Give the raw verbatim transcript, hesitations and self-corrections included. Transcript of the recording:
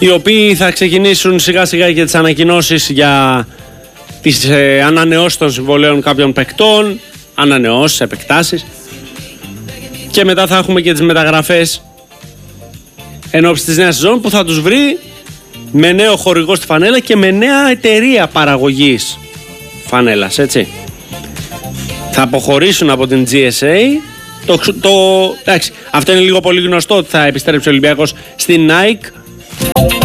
οι οποίοι θα ξεκινήσουν σιγά σιγά για τις ανακοινώσεις για τις ε, ανανεώσεις των συμβολέων κάποιων παικτών, ανανεώσεις, επεκτάσεις, και μετά θα έχουμε και τις μεταγραφές ενόψει της νέας σεζόν που θα τους βρει με νέο χορηγό στη φανέλα και με νέα εταιρεία παραγωγής φανέλας, έτσι. Θα αποχωρήσουν από την τζι ες έι. Το, το, εντάξει, αυτό είναι λίγο πολύ γνωστό ότι θα επιστρέψει ο Ολυμπιακός στην Nike.